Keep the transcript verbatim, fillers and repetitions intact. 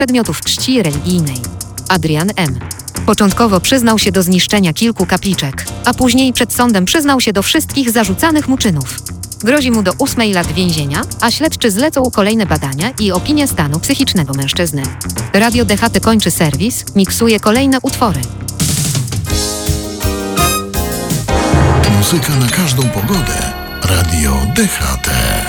przedmiotów czci religijnej. Adrian M. Początkowo przyznał się do zniszczenia kilku kapliczek, a później przed sądem przyznał się do wszystkich zarzucanych mu czynów. Grozi mu do ósmej lat więzienia, a śledczy zlecą kolejne badania i opinię stanu psychicznego mężczyzny. Radio D H T kończy serwis, miksuje kolejne utwory. Muzyka na każdą pogodę. Radio D H T.